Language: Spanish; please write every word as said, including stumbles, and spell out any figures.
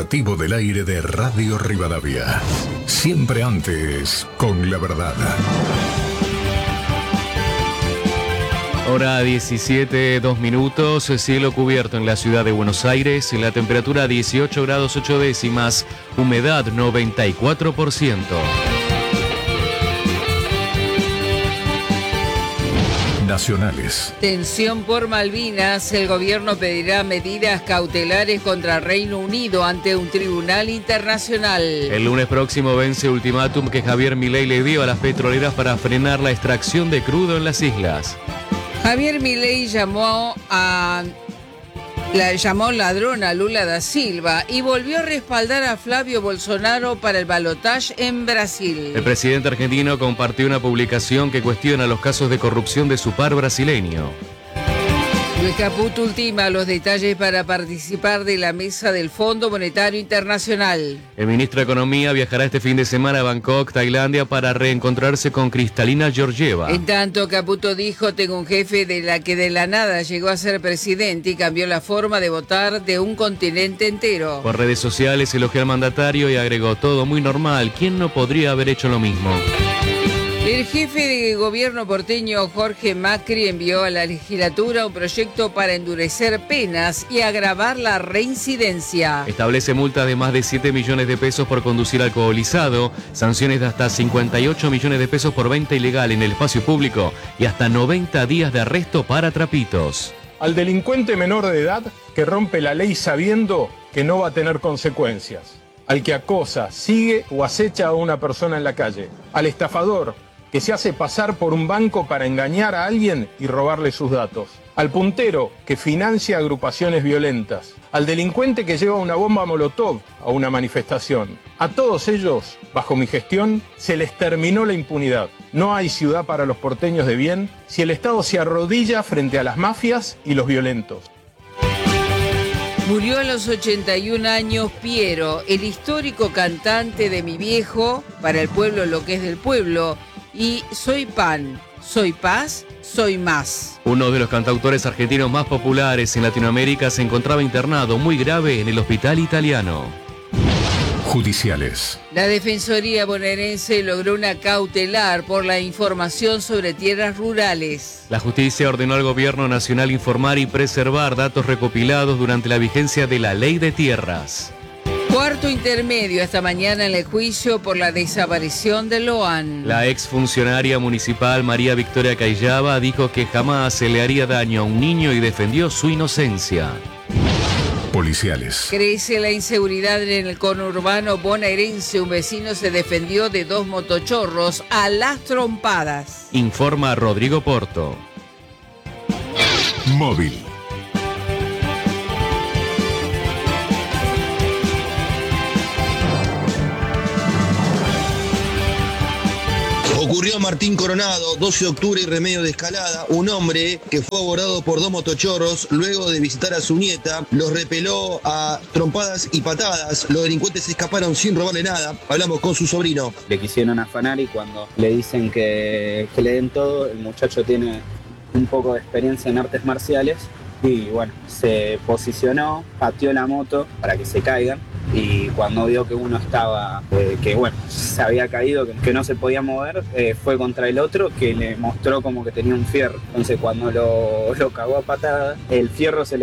informativo del aire de Radio Rivadavia. Siempre antes, con la verdad. Hora diecisiete, dos minutos, cielo cubierto en la ciudad de Buenos Aires, la temperatura dieciocho grados ocho décimas, humedad noventa y cuatro por ciento. Nacionales. Tensión por Malvinas. El gobierno pedirá medidas cautelares contra Reino Unido ante un tribunal internacional. El lunes próximo vence ultimátum que Javier Milei le dio a las petroleras para frenar la extracción de crudo en las islas. Javier Milei llamó a la llamó ladrón a Lula da Silva y volvió a respaldar a Flavio Bolsonaro para el balotaje en Brasil. El presidente argentino compartió una publicación que cuestiona los casos de corrupción de su par brasileño. Luis Caputo ultima los detalles para participar de la mesa del Fondo Monetario Internacional. El ministro de Economía viajará este fin de semana a Bangkok, Tailandia, para reencontrarse con Kristalina Georgieva. En tanto, Caputo dijo: tengo un jefe de la que de la nada llegó a ser presidente y cambió la forma de votar de un continente entero. Por redes sociales elogió al mandatario y agregó: todo muy normal, ¿quién no podría haber hecho lo mismo? El jefe de gobierno porteño Jorge Macri envió a la legislatura un proyecto para endurecer penas y agravar la reincidencia. Establece multas de más de siete millones de pesos por conducir alcoholizado, sanciones de hasta cincuenta y ocho millones de pesos por venta ilegal en el espacio público y hasta noventa días de arresto para trapitos. Al delincuente menor de edad que rompe la ley sabiendo que no va a tener consecuencias. Al que acosa, sigue o acecha a una persona en la calle. Al estafador que se hace pasar por un banco para engañar a alguien y robarle sus datos. Al puntero que financia agrupaciones violentas. Al delincuente que lleva una bomba molotov a una manifestación. A todos ellos, bajo mi gestión, se les terminó la impunidad. No hay ciudad para los porteños de bien si el Estado se arrodilla frente a las mafias y los violentos. Murió a los ochenta y un años Piero, el histórico cantante de Mi Viejo, Para el Pueblo lo que es del pueblo, y Soy Pan, Soy Paz, Soy Más. Uno de los cantautores argentinos más populares en Latinoamérica se encontraba internado muy grave en el hospital italiano. Judiciales. La Defensoría bonaerense logró una cautelar por la información sobre tierras rurales. La justicia ordenó al gobierno nacional informar y preservar datos recopilados durante la vigencia de la Ley de Tierras. Cuarto intermedio esta mañana en el juicio por la desaparición de Loan. La exfuncionaria municipal María Victoria Cayaba dijo que jamás se le haría daño a un niño y defendió su inocencia. Policiales. Crece la inseguridad en el conurbano bonaerense. Un vecino se defendió de dos motochorros a las trompadas. Informa Rodrigo Porto. Móvil. Ocurrió Martín Coronado, doce de octubre y Remedio de Escalada. Un hombre que fue abordado por dos motochorros luego de visitar a su nieta. Los repeló a trompadas y patadas. Los delincuentes escaparon sin robarle nada. Hablamos con su sobrino. Le quisieron afanar y cuando le dicen que, que le den todo, el muchacho tiene un poco de experiencia en artes marciales. Y bueno, se posicionó, pateó la moto para que se caigan. Y cuando vio que uno estaba, eh, que bueno, se había caído, que, que no se podía mover, eh, fue contra el otro que le mostró como que tenía un fierro. Entonces cuando lo, lo cagó a patadas, el fierro se le